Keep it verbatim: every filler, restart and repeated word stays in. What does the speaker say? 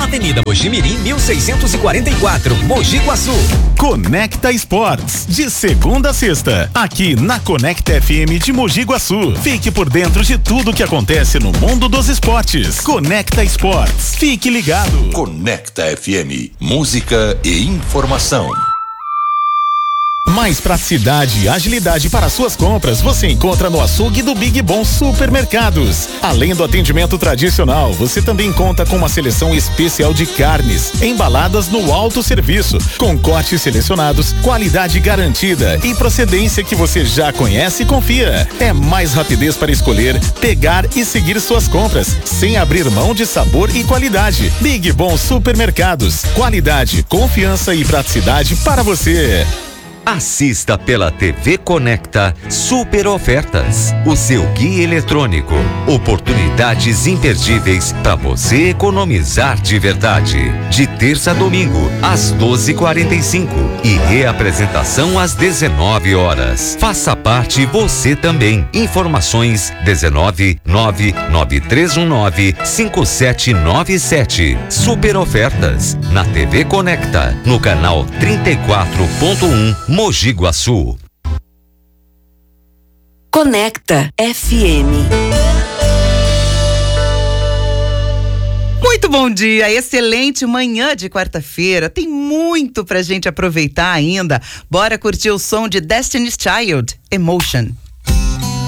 Avenida Mojimirim, mil seiscentos e quarenta e quatro, Mogi Guaçu. Conecta Esportes, de segunda a sexta, aqui na Conecta F M de Mogi Guaçu. Fique por dentro de tudo que acontece no mundo dos esportes. Conecta Esportes, fique ligado. Conecta F M, música e informação. Mais praticidade e agilidade para suas compras você encontra no açougue do Big Bom Supermercados. Além do atendimento tradicional, você também conta com uma seleção especial de carnes, embaladas no alto serviço, com cortes selecionados, qualidade garantida e procedência que você já conhece e confia. É mais rapidez para escolher, pegar e seguir suas compras, sem abrir mão de sabor e qualidade. Big Bom Supermercados, qualidade, confiança e praticidade para você. Assista pela T V Conecta Super Ofertas, o seu guia eletrônico. Oportunidades imperdíveis para você economizar de verdade. De terça a domingo, às doze e quarenta e cinco e reapresentação às dezenove horas. Faça parte você também. Informações dezenove nove nove três um nove cinco sete nove sete. Super Ofertas na T V Conecta, no canal trinta e quatro ponto um. Mogi Guaçu. Conecta F M. Muito bom dia, excelente manhã de quarta-feira. Tem muito pra gente aproveitar ainda. Bora curtir o som de Destiny's Child, Emotion.